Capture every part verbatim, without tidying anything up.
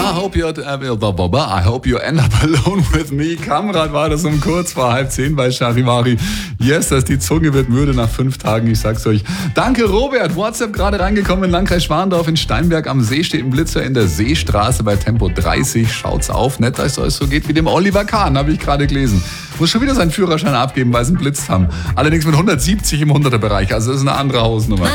I hope you, I hope you end up alone with me. Kamrat war das um kurz vor halb zehn bei Charivari. Yes, dass die Zunge wird müde nach fünf Tagen, ich sag's euch. Danke Robert, WhatsApp gerade reingekommen in Landkreis Schwandorf in Steinberg am See steht ein Blitzer in der Seestraße bei Tempo dreißig. Schaut's auf, nicht, dass es euch so geht wie dem Oliver Kahn, habe ich gerade gelesen. Muss schon wieder seinen Führerschein abgeben, weil sie einen Blitz haben. Allerdings mit hundertsiebzig im hunderter-Bereich, also das ist eine andere Hausnummer.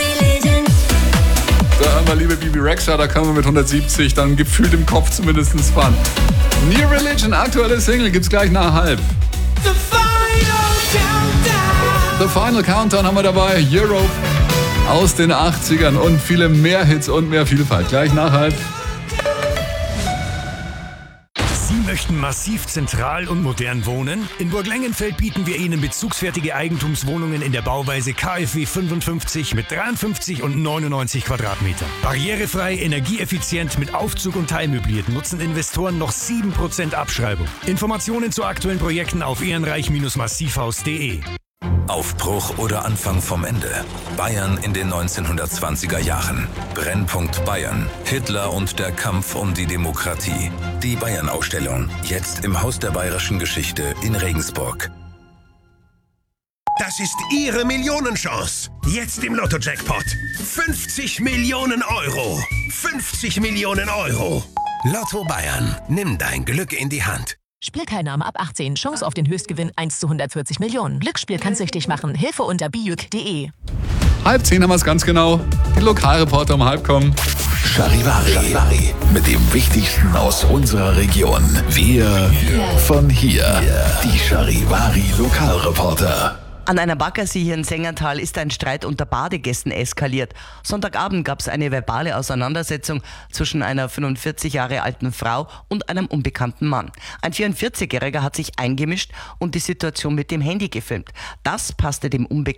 Da haben wir liebe Bibi Rexha, da kann man mit hundertsiebzig dann gefühlt im Kopf zumindest fahren. New Religion, aktuelle Single, gibt's gleich nach halb. The Final Countdown. The Final Countdown haben wir dabei, Europe aus den achtzigern und viele mehr Hits und mehr Vielfalt. Gleich nach halb. Sie möchten massiv zentral und modern wohnen? In Burglengenfeld bieten wir Ihnen bezugsfertige Eigentumswohnungen in der Bauweise K f W fünfundfünfzig mit dreiundfünfzig und neunundneunzig Quadratmetern. Barrierefrei, energieeffizient, mit Aufzug und teilmöbliert nutzen Investoren noch sieben Prozent Abschreibung. Informationen zu aktuellen Projekten auf ehrenreich Massivhaus punkt de. Aufbruch oder Anfang vom Ende. Bayern in den neunzehnhundertzwanziger Jahren. Brennpunkt Bayern. Hitler und der Kampf um die Demokratie. Die Bayern-Ausstellung. Jetzt im Haus der Bayerischen Geschichte in Regensburg. Das ist Ihre Millionenchance. Jetzt im Lotto-Jackpot. fünfzig Millionen Euro. fünfzig Millionen Euro. Lotto Bayern. Nimm dein Glück in die Hand. Spielteilnahme ab achtzehn. Chance auf den Höchstgewinn eins zu hundertvierzig Millionen. Glücksspiel kann süchtig machen. Hilfe unter bijuk punkt de. Halb zehn haben wir es ganz genau. Die Lokalreporter um halb kommen. Charivari. Charivari. Mit dem Wichtigsten aus unserer Region. Wir von hier. Die Charivari Lokalreporter. An einer Baggersee hier in Sengertal ist ein Streit unter Badegästen eskaliert. Sonntagabend gab es eine verbale Auseinandersetzung zwischen einer fünfundvierzig Jahre alten Frau und einem unbekannten Mann. Ein vierundvierzigjähriger hat sich eingemischt und die Situation mit dem Handy gefilmt. Das passte dem unbekannten